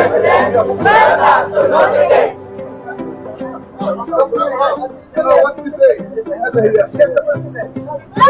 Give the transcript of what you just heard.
President, welcome to Notre Dame. What do you say? Yes, President.